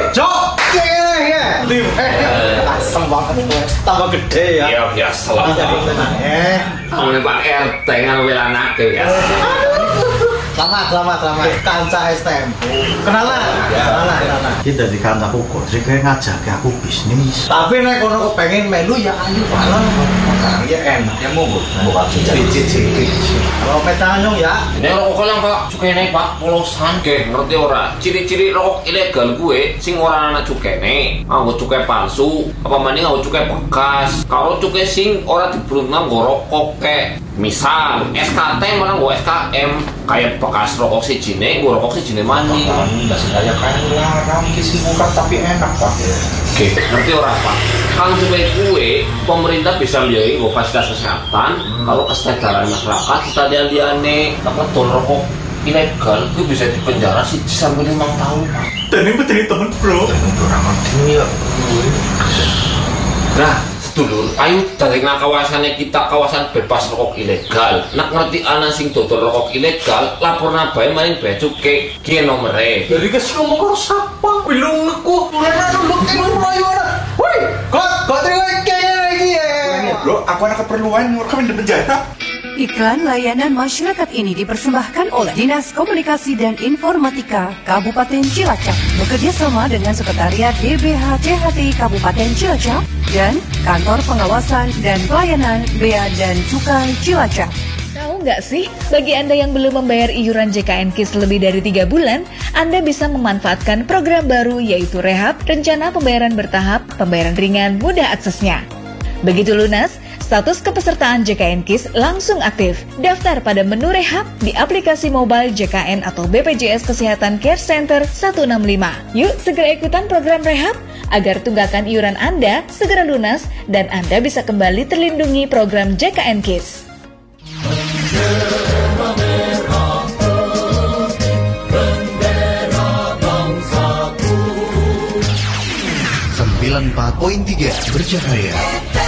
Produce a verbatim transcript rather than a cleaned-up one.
Jok, ya, ya. Asem banget gue, tambah gede ya. Iya biasa lah. Eh, Kamu Pak R T ngambil anak tuh ya. selamat, selamat, selamat. Kanca S T M. Kenalan, kenalan, kenalan. Kita di kantorku kok, sih kayak ngajak aku bisnis. Tapi nek kono kok pengen melu ya ayo bareng. Ya enak, ya mau buka cicit-cicit. Kalau petanyong ya. Ini rokok lang Pak, cukene Pak, polosan ke, ngerti ora? Ciri-ciri rokok ilegal gue, sing ora ana cukene, nganggo cukai palsu, apa maning nganggo cukai bekas. Kalau cukai sing ora diberuntung nganggo rokok ke, misal S K T malah nganggo S K M, kayak bekas rokok sijine, nganggo rokok sijine maning. Enggak sengaja kan larang kisi buka tapi enak Pak. Oke, ngerti ora Pak? Kalau cukai gue, pemerintah bisa biayai nggo fasilitas kesehatan, kalau kesadaran masyarakat kita liane apa tol rokok ilegal itu bisa dipenjara sih sampai lima tahun Pak. Dan ini petani tahun bro. Nah, sedulur, ayo dari kawasannya kita kawasan bebas rokok ilegal. Nak ngerti ana sing dodol rokok ilegal, lapor nabae maning bea cukai ki nomere. Jadi kesini ngomong karo siapa? Belum aku, mulai dulu kene melayu ana. Woi, kok kok terima kene lagi ya. Bro, aku ada keperluan kami di penjara. Iklan layanan masyarakat ini dipersembahkan oleh Dinas Komunikasi dan Informatika Kabupaten Cilacap bekerjasama dengan Sekretariat D B H C H T Kabupaten Cilacap dan Kantor Pengawasan dan Pelayanan Bea dan Cukai Cilacap. Tahu nggak sih, bagi Anda yang belum membayar iuran J K N KIS lebih dari tiga bulan, Anda bisa memanfaatkan program baru yaitu Rehab, Rencana Pembayaran Bertahap, Pembayaran Ringan, Mudah Aksesnya. Begitu lunas, status kepesertaan J K N KIS langsung aktif. Daftar pada menu Rehab di aplikasi mobile J K N atau B P J S Kesehatan Care Center seratus enam puluh lima. Yuk segera ikutan program Rehab agar tunggakan iuran Anda segera lunas dan Anda bisa kembali terlindungi program J K N KIS. sembilan puluh empat koma tiga Bercahaya.